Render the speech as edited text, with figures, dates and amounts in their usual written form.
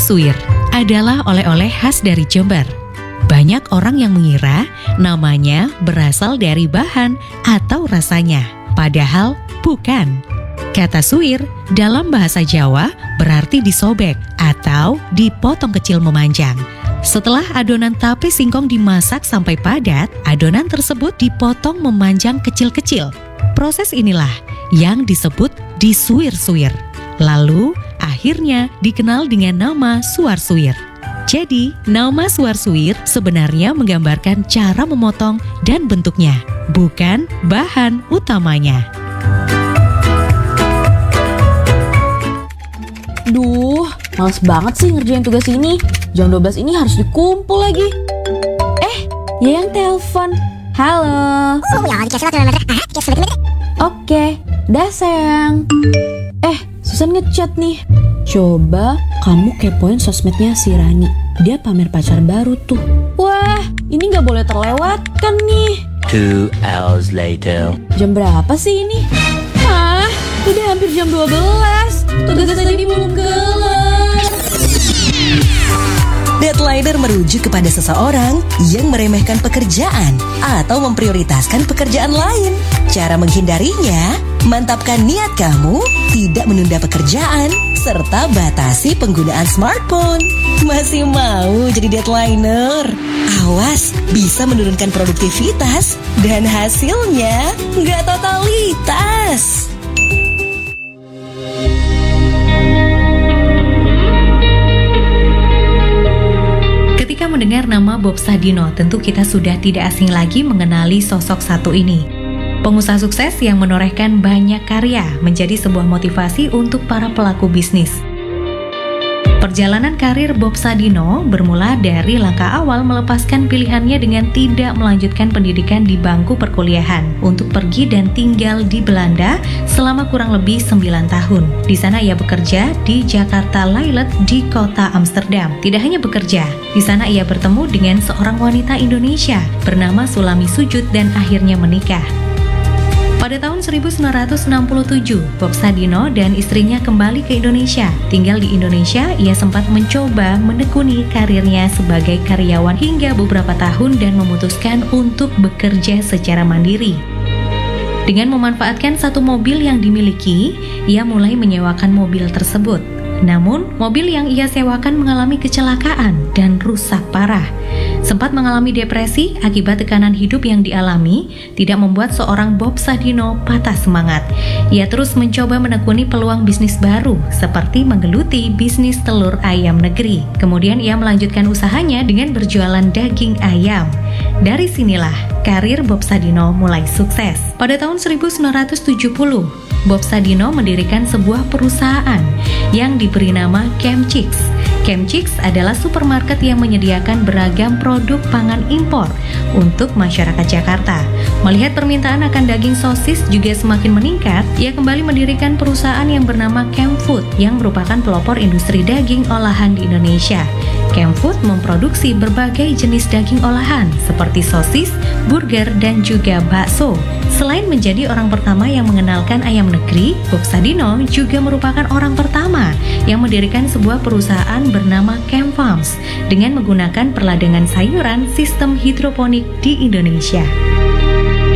suwir adalah oleh-oleh khas dari Jember. Banyak orang yang mengira namanya berasal dari bahan atau rasanya, padahal bukan. Kata suwir dalam bahasa Jawa berarti disobek atau dipotong kecil memanjang. Setelah adonan tape singkong dimasak sampai padat, adonan tersebut dipotong memanjang kecil-kecil. Proses inilah yang disebut disuwir-suwir. Lalu akhirnya dikenal dengan nama suwar suwir. Jadi, nama suwar suwir sebenarnya menggambarkan cara memotong dan bentuknya, bukan bahan utamanya. Duh, males banget sih ngerjain tugas ini. Jam 12 ini harus dikumpul lagi. Yayang telepon. Halo. Oke, dah sayang. Susan ngechat nih. Coba kamu kepoin sosmednya si Rani. Dia pamer pacar baru tuh. Wah, ini gak boleh terlewatkan nih. 2 hours later. Jam berapa sih ini? Udah hampir jam 12. Tugas tadi belum kelar. Deadliner merujuk kepada seseorang yang meremehkan pekerjaan atau memprioritaskan pekerjaan lain. Cara menghindarinya, mantapkan niat kamu tidak menunda pekerjaan, serta batasi penggunaan smartphone. Masih mau jadi deadliner? Awas, bisa menurunkan produktivitas dan hasilnya nggak totalitas. Ketika mendengar nama Bob Sadino, tentu kita sudah tidak asing lagi mengenali sosok satu ini. Pengusaha sukses yang menorehkan banyak karya menjadi sebuah motivasi untuk para pelaku bisnis. Perjalanan karir Bob Sadino bermula dari langkah awal melepaskan pilihannya dengan tidak melanjutkan pendidikan di bangku perkuliahan untuk pergi dan tinggal di Belanda selama kurang lebih 9 tahun. Di sana ia bekerja di Jakarta Leyland di kota Amsterdam. Tidak hanya bekerja, di sana ia bertemu dengan seorang wanita Indonesia bernama Sulami Sujud dan akhirnya menikah. Pada tahun 1967, Bob Sadino dan istrinya kembali ke Indonesia. Tinggal di Indonesia, ia sempat mencoba menekuni karirnya sebagai karyawan hingga beberapa tahun dan memutuskan untuk bekerja secara mandiri. Dengan memanfaatkan satu mobil yang dimiliki, ia mulai menyewakan mobil tersebut. Namun, mobil yang ia sewakan mengalami kecelakaan dan rusak parah. Sempat mengalami depresi akibat tekanan hidup yang dialami, tidak membuat seorang Bob Sadino patah semangat. Ia terus mencoba menekuni peluang bisnis baru, seperti menggeluti bisnis telur ayam negeri. Kemudian ia melanjutkan usahanya dengan berjualan daging ayam. Dari sinilah karir Bob Sadino mulai sukses. Pada tahun 1970, Bob Sadino mendirikan sebuah perusahaan yang diberi nama Chemchicks. Chemchicks adalah supermarket yang menyediakan beragam produk pangan impor untuk masyarakat Jakarta. Melihat permintaan akan daging sosis juga semakin meningkat, ia kembali mendirikan perusahaan yang bernama Chemfood yang merupakan pelopor industri daging olahan di Indonesia. Chemfood memproduksi berbagai jenis daging olahan seperti sosis, burger, dan juga bakso. Selain menjadi orang pertama yang mengenalkan ayam negeri, Bob Sadino juga merupakan orang pertama yang mendirikan sebuah perusahaan bernama Chem Farms dengan menggunakan perladangan sayuran sistem hidroponik di Indonesia.